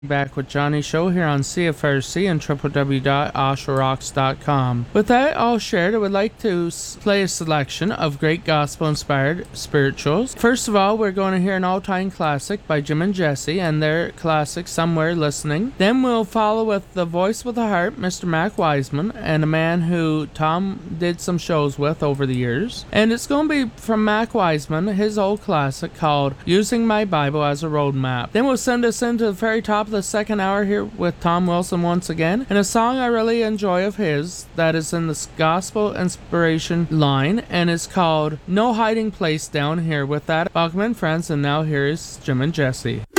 Back with Johnny Show here on CFRC and www.osharocks.com. With that all shared, I would like to play a selection of great gospel-inspired spirituals. First of all, we're going to hear an all-time classic by Jim and Jesse and their classic Somewhere Listening. Then we'll follow with The Voice with a Heart, Mr. Mac Wiseman, and a man who Tom did some shows with over the years. And it's going to be from Mac Wiseman, his old classic called Using My Bible as a Roadmap. Then we'll send us into the very top of the second hour here with Tom Wilson once again, and a song I really enjoy of his that is in the gospel inspiration line and is called No Hiding Place down here. With that, welcome in friends, and now here is Jim and Jesse.